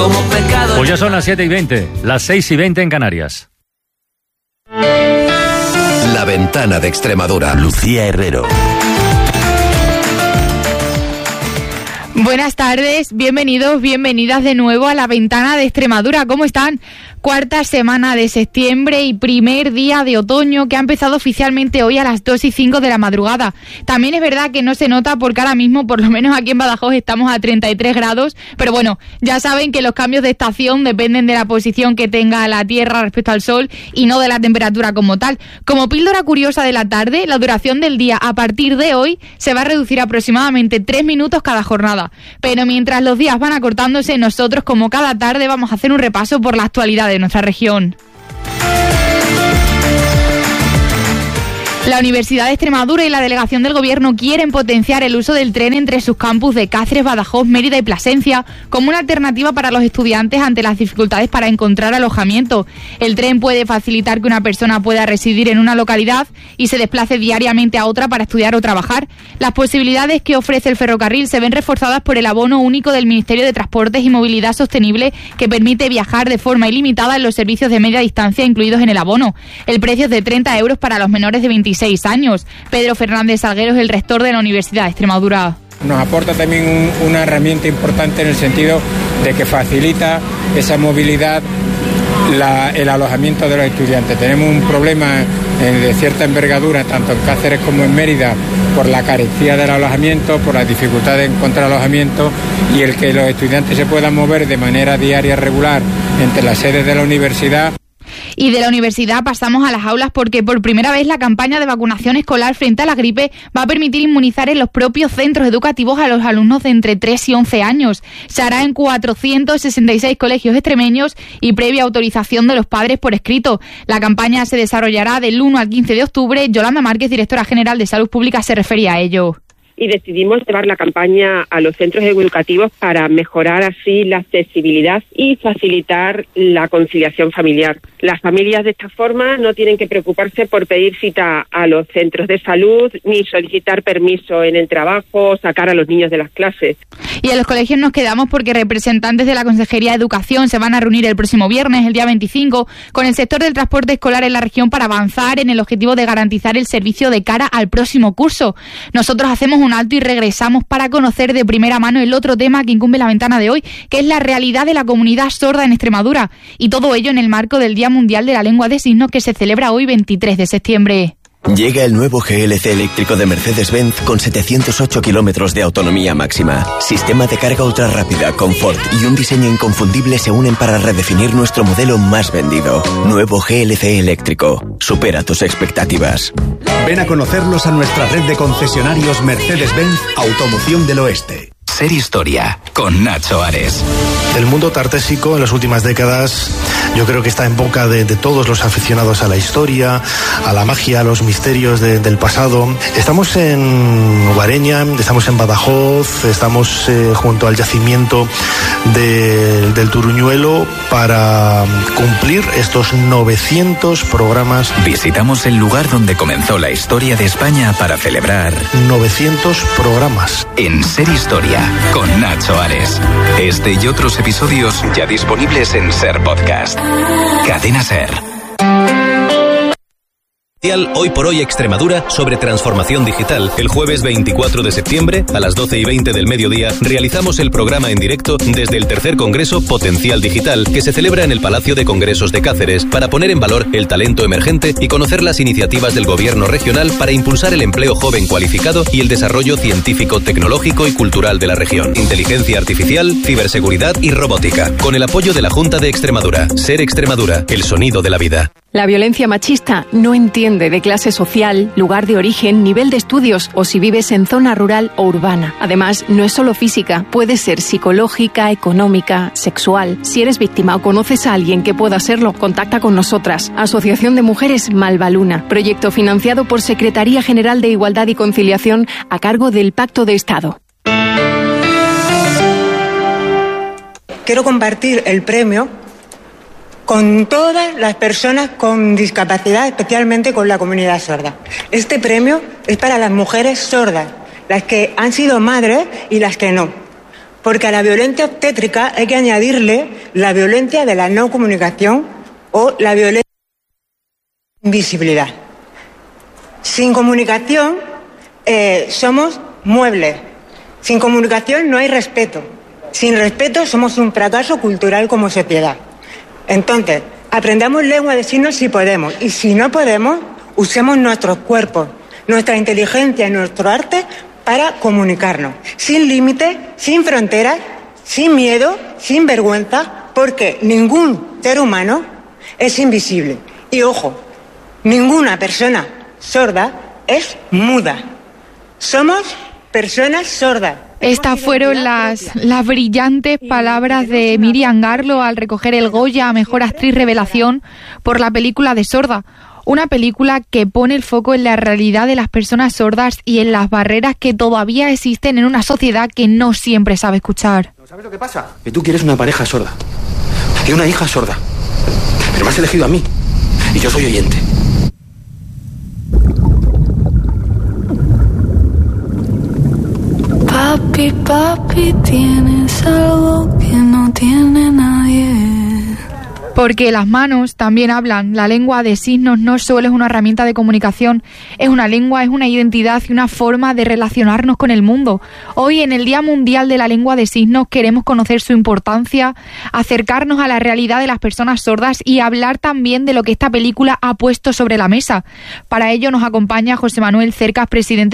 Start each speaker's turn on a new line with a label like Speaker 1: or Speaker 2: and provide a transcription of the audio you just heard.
Speaker 1: como pecado.
Speaker 2: Pues ya son las 7:20, las 6:20 en Canarias.
Speaker 3: La Ventana de Extremadura. Lucía Herrero.
Speaker 4: Buenas tardes, bienvenidos, bienvenidas de nuevo a La Ventana de Extremadura. ¿Cómo están? Cuarta semana de septiembre y primer día de otoño que ha empezado oficialmente hoy a las 2:05 de la madrugada. También es verdad que no se nota porque ahora mismo, por lo menos aquí en Badajoz, estamos a 33 grados. Pero bueno, ya saben que los cambios de estación dependen de la posición que tenga la Tierra respecto al Sol y no de la temperatura como tal. Como píldora curiosa de la tarde, la duración del día a partir de hoy se va a reducir aproximadamente 3 minutos cada jornada. Pero mientras los días van acortándose, nosotros, como cada tarde, vamos a hacer un repaso por la actualidad de nuestra región. La Universidad de Extremadura y la Delegación del Gobierno quieren potenciar el uso del tren entre sus campus de Cáceres, Badajoz, Mérida y Plasencia como una alternativa para los estudiantes ante las dificultades para encontrar alojamiento. El tren puede facilitar que una persona pueda residir en una localidad y se desplace diariamente a otra para estudiar o trabajar. Las posibilidades que ofrece el ferrocarril se ven reforzadas por el abono único del Ministerio de Transportes y Movilidad Sostenible, que permite viajar de forma ilimitada en los servicios de media distancia incluidos en el abono. El precio es de 30 euros para los menores de 26 años. Pedro Fernández Salguero es el rector de la Universidad de Extremadura.
Speaker 5: Nos aporta también una herramienta importante en el sentido de que facilita esa movilidad, el alojamiento de los estudiantes. Tenemos un problema de cierta envergadura, tanto en Cáceres como en Mérida, por la carestía del alojamiento, por la dificultad de encontrar alojamiento, y el que los estudiantes se puedan mover de manera diaria regular entre las sedes de la universidad.
Speaker 4: Y de la universidad pasamos a las aulas porque por primera vez la campaña de vacunación escolar frente a la gripe va a permitir inmunizar en los propios centros educativos a los alumnos de entre 3 y 11 años. Se hará en 466 colegios extremeños y previa autorización de los padres por escrito. La campaña se desarrollará del 1 al 15 de octubre. Yolanda Márquez, directora general de Salud Pública, se refería a ello.
Speaker 6: Y decidimos llevar la campaña a los centros educativos para mejorar así la accesibilidad y facilitar la conciliación familiar. Las familias de esta forma no tienen que preocuparse por pedir cita a los centros de salud, ni solicitar permiso en el trabajo o sacar a los niños de las clases.
Speaker 4: Y en los colegios nos quedamos porque representantes de la Consejería de Educación se van a reunir el próximo viernes, el día 25, con el sector del transporte escolar en la región para avanzar en el objetivo de garantizar el servicio de cara al próximo curso. Nosotros hacemos un alto y regresamos para conocer de primera mano el otro tema que incumbe la ventana de hoy, que es la realidad de la comunidad sorda en Extremadura. Y todo ello en el marco del Día Mundial de la Lengua de Signos, que se celebra hoy 23 de septiembre.
Speaker 3: Llega el nuevo GLC eléctrico de Mercedes-Benz con 708 kilómetros de autonomía máxima. Sistema de carga ultra rápida, confort y un diseño inconfundible se unen para redefinir nuestro modelo más vendido. Nuevo GLC eléctrico. Supera tus expectativas.
Speaker 7: Ven a conocerlos a nuestra red de concesionarios Mercedes-Benz Automoción del Oeste.
Speaker 8: Ser Historia, con Nacho Ares.
Speaker 9: El mundo tartésico en las últimas décadas yo creo que está en boca de todos los aficionados a la historia, a la magia, a los misterios del pasado. Estamos en Guareña, estamos en Badajoz, estamos junto al yacimiento del Turuñuelo para cumplir estos 900 programas.
Speaker 8: Visitamos el lugar donde comenzó la historia de España para celebrar
Speaker 9: 900 programas.
Speaker 8: En Ser Historia, con Nacho Ares. Este y otros episodios ya disponibles en Ser Podcast. Cadena Ser.
Speaker 10: Hoy por hoy Extremadura sobre transformación digital. El jueves 24 de septiembre a las 12:20 del mediodía realizamos el programa en directo desde el tercer Congreso Potencial Digital, que se celebra en el Palacio de Congresos de Cáceres, para poner en valor el talento emergente y conocer las iniciativas del gobierno regional para impulsar el empleo joven cualificado y el desarrollo científico, tecnológico y cultural de la región. Inteligencia artificial, ciberseguridad y robótica. Con el apoyo de la Junta de Extremadura. Ser Extremadura, el sonido de la vida.
Speaker 11: La violencia machista no entiende de clase social, lugar de origen, nivel de estudios o si vives en zona rural o urbana. Además, no es solo física, puede ser psicológica, económica, sexual. Si eres víctima o conoces a alguien que pueda serlo, contacta con nosotras. Asociación de Mujeres Malvaluna, proyecto financiado por Secretaría General de Igualdad y Conciliación a cargo del Pacto de Estado.
Speaker 12: Quiero compartir el premio con todas las personas con discapacidad, especialmente con la comunidad sorda. Este premio es para las mujeres sordas, las que han sido madres y las que no, porque a la violencia obstétrica hay que añadirle la violencia de la no comunicación o la violencia de la invisibilidad. Sin comunicación somos muebles. Sin comunicación no hay respeto. Sin respeto somos un fracaso cultural como sociedad. Entonces, aprendamos lengua de signos si podemos. Y si no podemos, usemos nuestros cuerpos, nuestra inteligencia y nuestro arte para comunicarnos. Sin límites, sin fronteras, sin miedo, sin vergüenza, porque ningún ser humano es invisible. Y ojo, ninguna persona sorda es muda. Somos personas sordas.
Speaker 4: Estas fueron las brillantes palabras de Miriam Garlo al recoger el Goya a Mejor Actriz Revelación por la película de Sorda. Una película que pone el foco en la realidad de las personas sordas y en las barreras que todavía existen en una sociedad que no siempre sabe escuchar.
Speaker 1: ¿Sabes lo que pasa? Que tú quieres una pareja sorda y una hija sorda. Pero me has elegido a mí y yo soy oyente.
Speaker 13: Papi, papi, tienes algo que no tiene nadie.
Speaker 4: Porque las manos también hablan. La lengua de signos no solo es una herramienta de comunicación, es una lengua, es una identidad y una forma de relacionarnos con el mundo. Hoy, en el Día Mundial de la Lengua de Signos, queremos conocer su importancia, acercarnos a la realidad de las personas sordas y hablar también de lo que esta película ha puesto sobre la mesa. Para ello nos acompaña José Manuel Cercas, presidente